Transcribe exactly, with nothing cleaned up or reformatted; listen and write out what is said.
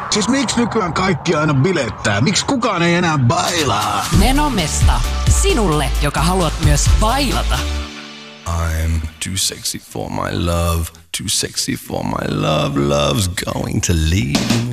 Siis miksi nykyään kaikki aina bilettää? Miksi kukaan ei enää bailaa? Menomesta. Sinulle, joka haluat myös bailata. I'm too sexy for my love, too sexy for my love, love's going to leave me.